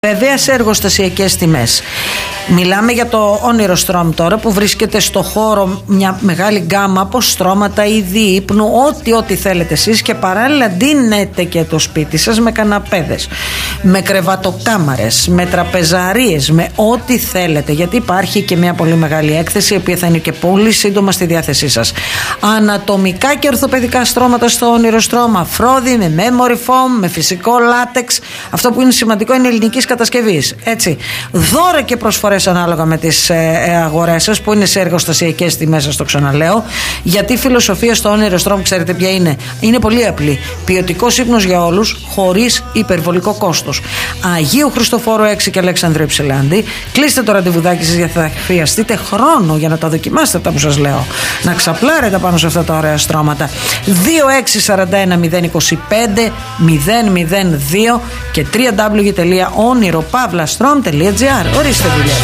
Βέβαια σε εργοστασιακές τιμές. Μιλάμε για το όνειρο στρώμ τώρα που βρίσκεται στο χώρο μια μεγάλη γκάμα από στρώματα, είδη ύπνου, ό,τι θέλετε εσείς, και παράλληλα ντύνετε και το σπίτι σας με καναπέδες, με κρεβατοκάμαρες, με τραπεζαρίες, με ό,τι θέλετε, γιατί υπάρχει και μια πολύ μεγάλη έκθεση η οποία θα είναι και πολύ σύντομα στη διάθεσή σας. Ανατομικά και ορθοπαιδικά στρώματα στο όνειρο στρώμα, αφρόδι, με memory foam, με φυσικό λάτεξ. Αυτό που είναι σημαντικό είναι ελληνικής κατασκευής. Έτσι. Δώρα και προσφορές ανάλογα με τις αγορές σας που είναι σε εργοστασιακές τιμές, σας το ξαναλέω. Γιατί η φιλοσοφία στο όνειρο στρώμα, ξέρετε ποια είναι? Είναι πολύ απλή. Ποιοτικός ύπνος για όλους, χωρίς υπερβολικό κόστος. Αγίου Χριστοφόρου 6 και Αλέξανδρου Υψηλάντη. Κλείστε το ραντεβουδάκι σας, γιατί θα χρειαστείτε χρόνο για να τα δοκιμάσετε αυτά που σας λέω. Να ξαπλάρετε πάνω σε αυτά τα ωραία στρώματα. 2641-025-002 και www.oniropavlastrom.gr. Ορίστε δουλειά.